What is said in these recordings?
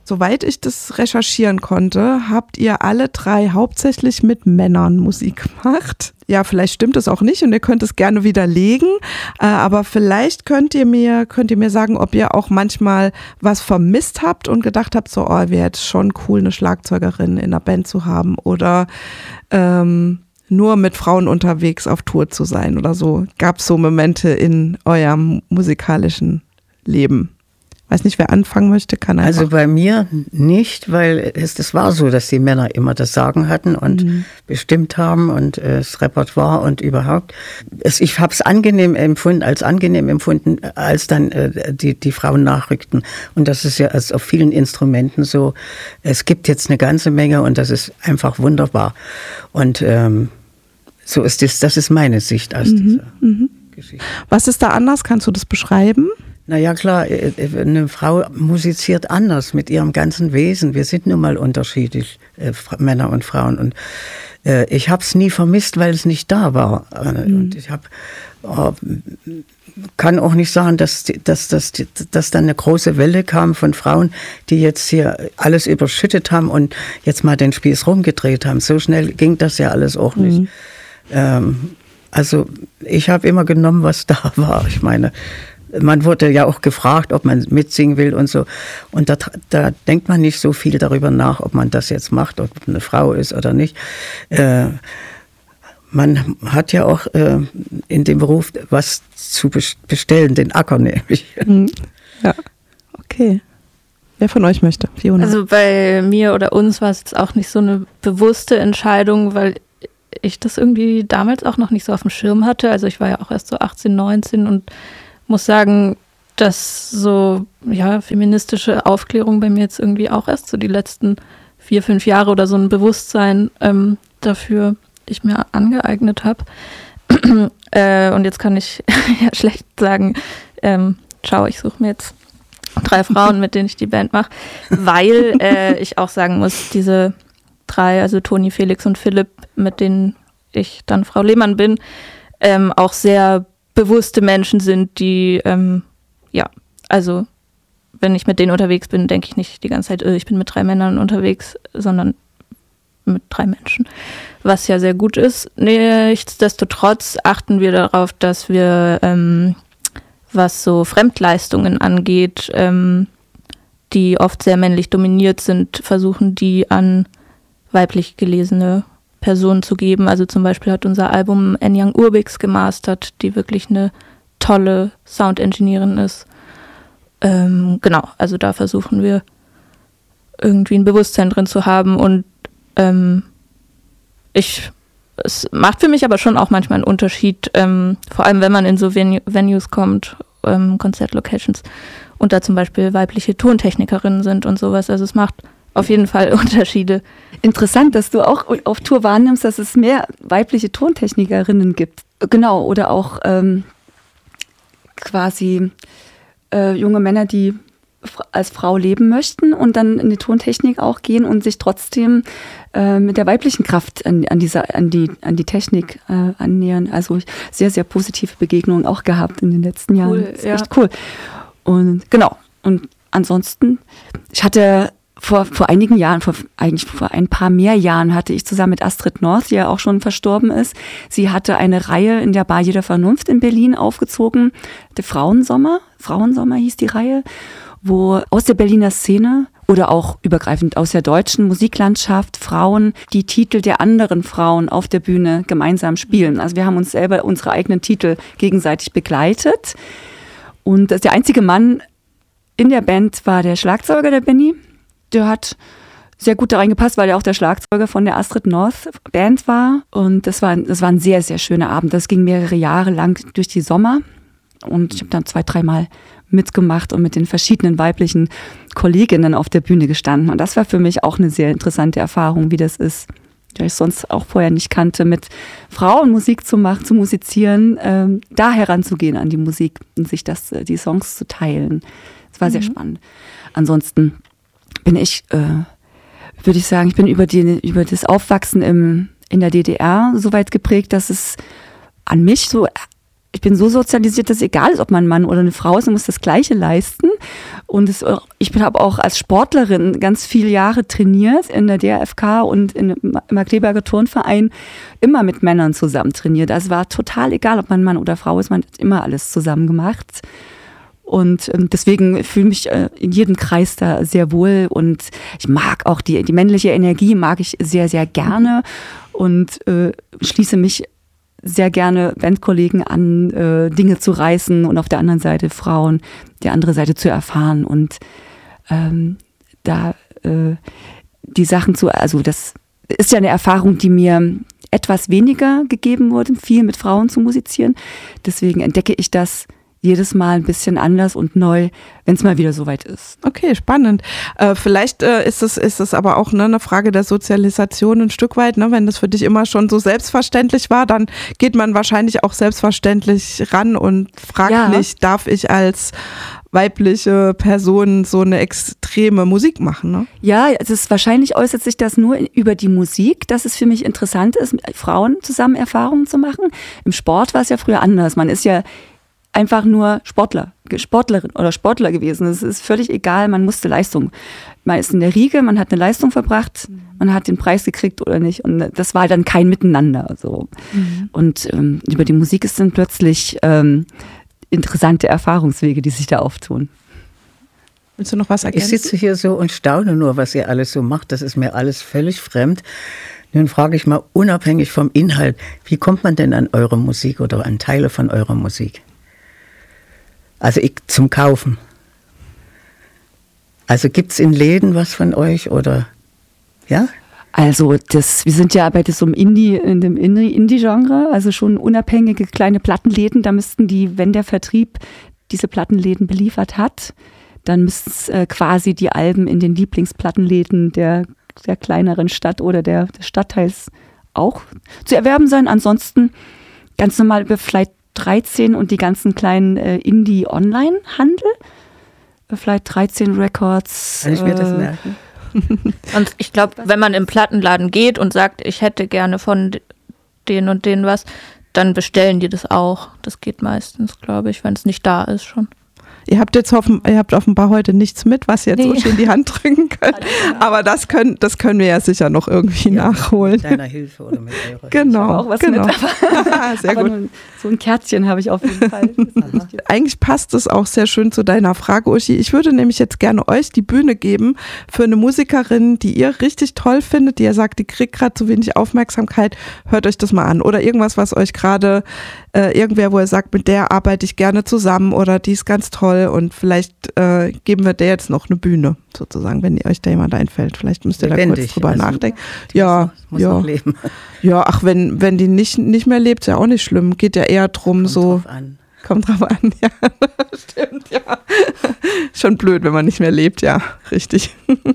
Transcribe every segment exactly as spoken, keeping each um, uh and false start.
Soweit ich das recherchieren konnte, habt ihr alle drei hauptsächlich mit Männern Musik gemacht. Ja, vielleicht stimmt es auch nicht und ihr könnt es gerne widerlegen, äh, aber vielleicht könnt ihr mir könnt ihr mir sagen, ob ihr auch manchmal was vermisst habt und gedacht habt, so, oh, wäre jetzt schon cool, eine Schlagzeugerin in der Band zu haben oder ähm, nur mit Frauen unterwegs auf Tour zu sein oder so. Gab es so Momente in eurem musikalischen Leben? Weiß nicht, wer anfangen möchte, kann einfach. Also bei mir nicht, weil es das war so, dass die Männer immer das Sagen hatten und mhm. bestimmt haben und äh, das Repertoire und überhaupt. Es, ich habe es angenehm empfunden, als angenehm empfunden, als dann äh, die, die Frauen nachrückten. Und das ist ja als auf vielen Instrumenten so. Es gibt jetzt eine ganze Menge und das ist einfach wunderbar. Und ähm, so ist das, das ist meine Sicht aus mhm. dieser mhm. Geschichte. Was ist da anders? Kannst du das beschreiben? Na ja, klar, eine Frau musiziert anders mit ihrem ganzen Wesen. Wir sind nun mal unterschiedlich, äh, Männer und Frauen. Und äh, ich habe es nie vermisst, weil es nicht da war. Mhm. Und ich hab, äh, kann auch nicht sagen, dass, dass, dass, dass dann eine große Welle kam von Frauen, die jetzt hier alles überschüttet haben und jetzt mal den Spieß rumgedreht haben. So schnell ging das ja alles auch nicht. Mhm. Ähm, also ich habe immer genommen, was da war. Ich meine, man wurde ja auch gefragt, ob man mitsingen will und so. Und da, da denkt man nicht so viel darüber nach, ob man das jetzt macht, ob eine Frau ist oder nicht. Äh, man hat ja auch äh, in dem Beruf was zu bestellen, den Acker nämlich. Ja, okay. Wer von euch möchte? Fiona? Also bei mir oder uns war es jetzt auch nicht so eine bewusste Entscheidung, weil ich das irgendwie damals auch noch nicht so auf dem Schirm hatte. Also ich war ja auch erst so achtzehn, neunzehn und muss sagen, dass so ja feministische Aufklärung bei mir jetzt irgendwie auch erst so die letzten vier, fünf Jahre oder so ein Bewusstsein ähm, dafür ich mir angeeignet habe. äh, und jetzt kann ich ja schlecht sagen, ähm, ciao, ich suche mir jetzt drei Frauen, mit denen ich die Band mache, weil äh, ich auch sagen muss, diese drei, also Toni, Felix und Philipp, mit denen ich dann Frau Lehmann bin, ähm, auch sehr bewusste Menschen sind, die, ähm, ja, also wenn ich mit denen unterwegs bin, denke ich nicht die ganze Zeit, äh, ich bin mit drei Männern unterwegs, sondern mit drei Menschen, was ja sehr gut ist. Nichtsdestotrotz achten wir darauf, dass wir, ähm, was so Fremdleistungen angeht, ähm, die oft sehr männlich dominiert sind, versuchen die an weiblich gelesene Personen zu geben. Also zum Beispiel hat unser Album Enyang Urbix gemastert, die wirklich eine tolle Sound-Engineerin ist. Ähm, genau, also da versuchen wir irgendwie ein Bewusstsein drin zu haben und ähm, ich, es macht für mich aber schon auch manchmal einen Unterschied, ähm, vor allem wenn man in so Venu- Venues kommt, ähm, Konzertlocations und da zum Beispiel weibliche Tontechnikerinnen sind und sowas. Also es macht auf jeden Fall Unterschiede. Interessant, dass du auch auf Tour wahrnimmst, dass es mehr weibliche Tontechnikerinnen gibt. Genau, oder auch ähm, quasi äh, junge Männer, die f- als Frau leben möchten und dann in die Tontechnik auch gehen und sich trotzdem äh, mit der weiblichen Kraft an, an, dieser, an, die, an die Technik äh, annähern. Also sehr, sehr positive Begegnungen auch gehabt in den letzten Jahren. Cool, das ist ja. echt cool. Und genau, und ansonsten, ich hatte Vor, vor einigen Jahren, vor, eigentlich vor ein paar mehr Jahren hatte ich zusammen mit Astrid North, die ja auch schon verstorben ist, sie hatte eine Reihe in der Bar Jeder Vernunft in Berlin aufgezogen, der Frauensommer, Frauensommer hieß die Reihe, wo aus der Berliner Szene oder auch übergreifend aus der deutschen Musiklandschaft Frauen die Titel der anderen Frauen auf der Bühne gemeinsam spielen. Also wir haben uns selber unsere eigenen Titel gegenseitig begleitet und der einzige Mann in der Band war der Schlagzeuger, der Benny. Der hat sehr gut da reingepasst, weil er auch der Schlagzeuger von der Astrid North Band war. Und das war, das war ein sehr, sehr schöner Abend. Das ging mehrere Jahre lang durch die Sommer. Und ich habe dann zwei, dreimal mitgemacht und mit den verschiedenen weiblichen Kolleginnen auf der Bühne gestanden. Und das war für mich auch eine sehr interessante Erfahrung, wie das ist, die ich sonst auch vorher nicht kannte, mit Frauen Musik zu machen, zu musizieren, ähm, da heranzugehen an die Musik und sich das, die Songs zu teilen. Das war mhm. sehr spannend. Ansonsten bin ich, äh, würde ich sagen, ich bin über, die, über das Aufwachsen im, in der D D R so weit geprägt, dass es an mich so ich bin so sozialisiert, dass es egal ist, ob man ein Mann oder eine Frau ist, man muss das Gleiche leisten. Und es, ich habe auch als Sportlerin ganz viele Jahre trainiert in der D R F K und in, im Markkleeberger Turnverein immer mit Männern zusammen trainiert. Also es war total egal, ob man Mann oder Frau ist, man hat immer alles zusammen gemacht. Und ähm, deswegen fühle ich mich äh, in jedem Kreis da sehr wohl und ich mag auch die, die männliche Energie, mag ich sehr, sehr gerne und äh, schließe mich sehr gerne Bandkollegen an, äh, Dinge zu reißen und auf der anderen Seite Frauen, die andere Seite zu erfahren und ähm, da äh, die Sachen zu, also das ist ja eine Erfahrung, die mir etwas weniger gegeben wurde, viel mit Frauen zu musizieren. Deswegen entdecke ich das jedes Mal ein bisschen anders und neu, wenn es mal wieder soweit ist. Okay, spannend. Äh, vielleicht äh, ist es ist es aber auch ne, eine Frage der Sozialisation ein Stück weit. Ne? Wenn das für dich immer schon so selbstverständlich war, dann geht man wahrscheinlich auch selbstverständlich ran und fragt Ja. nicht, darf ich als weibliche Person so eine extreme Musik machen? Ne? Ja, es ist wahrscheinlich äußert sich das nur in, über die Musik, dass es für mich interessant ist, mit Frauen zusammen Erfahrungen zu machen. Im Sport war es ja früher anders. Man ist ja einfach nur Sportler, Sportlerin oder Sportler gewesen. Es ist völlig egal, man musste Leistung. Man ist in der Riege, man hat eine Leistung verbracht, man hat den Preis gekriegt oder nicht. Und das war dann kein Miteinander. So. Mhm. Und ähm, über die Musik ist dann plötzlich ähm, interessante Erfahrungswege, die sich da auftun. Willst du noch was ergänzen? Ich sitze hier so und staune nur, was ihr alles so macht. Das ist mir alles völlig fremd. Nun frage ich mal, unabhängig vom Inhalt, wie kommt man denn an eure Musik oder an Teile von eurer Musik? Also ich, zum Kaufen. Also gibt es in Läden was von euch oder ja? Also das, wir sind ja bei diesem Indie, in dem Indie-Genre, also schon unabhängige kleine Plattenläden. Da müssten die, wenn der Vertrieb diese Plattenläden beliefert hat, dann müssten es äh, quasi die Alben in den Lieblingsplattenläden der, der kleineren Stadt oder der, des Stadtteils auch zu erwerben sein. Ansonsten ganz normal über vielleicht dreizehn und die ganzen kleinen äh, Indie-Online-Handel. Vielleicht dreizehn Records. Kann ich mir äh, das merken? Und ich glaube, wenn man im Plattenladen geht und sagt, ich hätte gerne von denen und denen was, dann bestellen die das auch. Das geht meistens, glaube ich, wenn es nicht da ist schon. Ihr habt jetzt hoffen, ihr habt offenbar heute nichts mit, was ihr jetzt Nee. so schön in die Hand drücken könnt. Aber das können, das können wir ja sicher noch irgendwie Ja, nachholen. Mit deiner Hilfe oder mit eurer Genau. auch was genau. mit, Sehr aber gut. nur so ein Kärtchen habe ich auf jeden Fall. Eigentlich passt es auch sehr schön zu deiner Frage, Uschi. Ich würde nämlich jetzt gerne euch die Bühne geben für eine Musikerin, die ihr richtig toll findet, die ihr sagt, die kriegt gerade zu wenig Aufmerksamkeit. Hilfe. Hört euch das mal an. Oder irgendwas, was euch gerade, äh, irgendwer, wo ihr sagt, mit der arbeite ich gerne zusammen oder die ist ganz toll und vielleicht äh, geben wir der jetzt noch eine Bühne, sozusagen, wenn euch da jemand einfällt. Vielleicht müsst ihr Lebendig, da kurz drüber also, nachdenken. Die Ja, muss, muss ja. noch leben. Ja, ach, wenn, wenn die nicht, nicht mehr lebt, ist ja auch nicht schlimm. Geht ja eher drum, Kommt so. drauf an. Kommt drauf an, ja. Stimmt, ja. Schon blöd, wenn man nicht mehr lebt, ja. Richtig.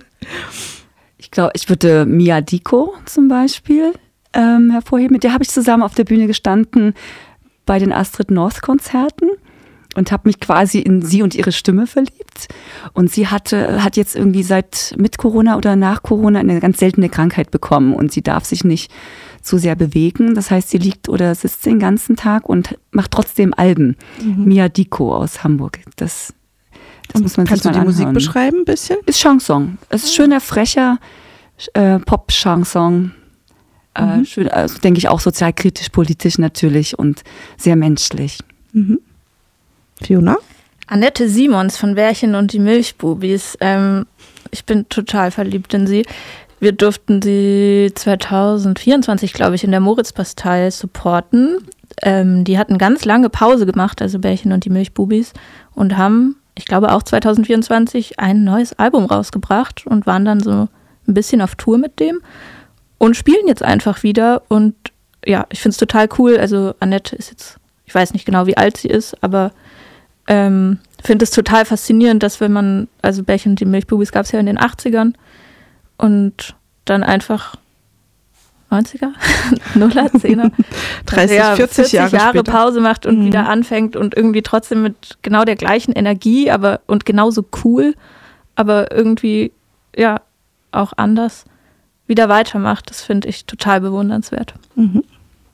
Ich glaube, ich würde Mia Diko zum Beispiel ähm, hervorheben. Mit der habe ich zusammen auf der Bühne gestanden bei den Astrid North Konzerten und habe mich quasi in sie und ihre Stimme verliebt. Und sie hatte, hat jetzt irgendwie seit mit Corona oder nach Corona eine ganz seltene Krankheit bekommen und sie darf sich nicht zu sehr bewegen. Das heißt, sie liegt oder sitzt den ganzen Tag und macht trotzdem Alben. Mhm. Mia Diko aus Hamburg. Das, das muss man Kannst sich mal du die anhören. Musik beschreiben ein bisschen? Ist Chanson. Es ist schöner, frecher äh, Pop-Chanson. Äh, Mhm. schön, also denke ich auch sozialkritisch, politisch natürlich und sehr menschlich. Mhm. Fiona? Annette Simons von Bärchen und die Milchbubis. Ähm, ich bin total verliebt in sie. Wir durften sie zwanzig vierundzwanzig, glaube ich, in der Moritz-Bastei supporten. Ähm, die hatten ganz lange Pause gemacht, also Bärchen und die Milchbubis, und haben, ich glaube auch zwanzig vierundzwanzig, ein neues Album rausgebracht und waren dann so ein bisschen auf Tour mit dem und spielen jetzt einfach wieder. Und ja, ich finde es total cool. Also Annette ist jetzt, ich weiß nicht genau, wie alt sie ist, aber ähm, finde es total faszinierend, dass wenn man, also Bärchen und die Milchbubis gab es ja in den achtzigern und dann einfach neunziger, Nuller, Zehner, dreißig, ja, vierzig Jahre, Jahre später. Pause macht und Mhm. wieder anfängt und irgendwie trotzdem mit genau der gleichen Energie, aber und genauso cool, aber irgendwie ja auch anders wieder weitermacht. Das finde ich total bewundernswert. Mhm.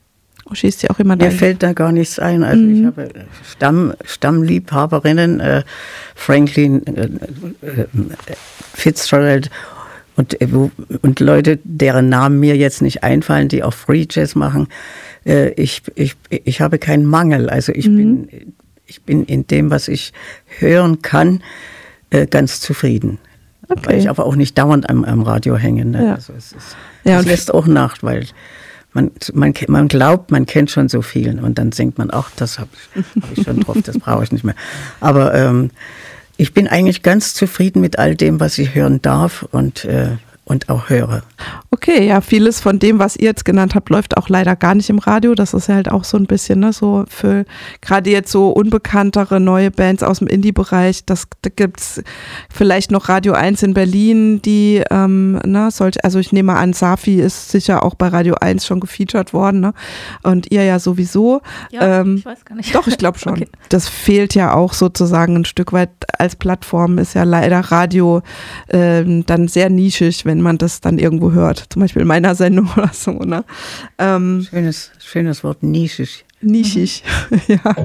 Schießt dir auch jemand Mir ein? fällt da gar nichts ein. Also Mhm. ich habe Stamm, Stammliebhaberinnen, äh, Franklin äh, äh, Fitzgerald und, äh, wo, und Leute, deren Namen mir jetzt nicht einfallen, die auch Free Jazz machen. Äh, ich, ich, ich habe keinen Mangel. Also ich, mhm. bin, ich bin in dem, was ich hören kann, äh, ganz zufrieden. Okay. Weil ich aber auch nicht dauernd am, am Radio hänge. Ne? Ja. Also es ist, ja, das lässt auch nach, weil man, man, man glaubt, man kennt schon so viel und dann denkt man, ach, das habe ich, hab ich schon drauf, das brauche ich nicht mehr. Aber ähm, ich bin eigentlich ganz zufrieden mit all dem, was ich hören darf und, äh, und auch höre. Okay, ja, vieles von dem, was ihr jetzt genannt habt, läuft auch leider gar nicht im Radio. Das ist ja halt auch so ein bisschen, ne, so für gerade jetzt so unbekanntere neue Bands aus dem Indie-Bereich. Das, da gibt's vielleicht noch Radio eins in Berlin, die, ähm, ne, solch, also ich nehme an, Safi ist sicher auch bei Radio eins schon gefeatured worden, ne? Und ihr ja sowieso. Ja, ähm, ich weiß gar nicht. Doch, ich glaube schon. Okay. Das fehlt ja auch sozusagen ein Stück weit als Plattform, ist ja leider Radio ähm, dann sehr nischig, wenn man das dann irgendwo hört. Zum Beispiel in meiner Sendung oder so, ne? Ähm, Schönes, schönes Wort, nischig. Nischig, ja.